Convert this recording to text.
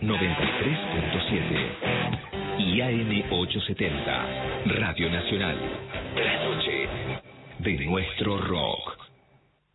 93.7 y AM 870, Radio Nacional. La noche de nuestro rock.